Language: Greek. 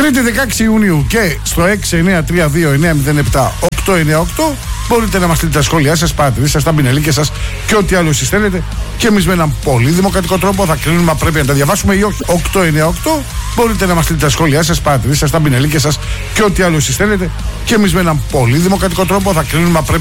Τρίτη 16 Ιουνίου και στο 6932-907-898 μπορείτε να μας στείλετε τα σχόλιά σας, παρατηρήσεις σας, τα πινελίκια σας και ό,τι άλλο εσείς θέλετε. Και εμείς με έναν πολύ δημοκρατικό τρόπο θα κρίνουμε αν πρέπει να τα διαβάσουμε ή όχι. 898 μπορείτε να μας στείλετε τα σχόλιά σας, παρατηρήσεις σας, τα πινελίκια σας και ό,τι άλλο εσείς θέλετε. Και εμείς με έναν πολύ δημοκρατικό τρόπο θα κρίνουμε αν πρέπει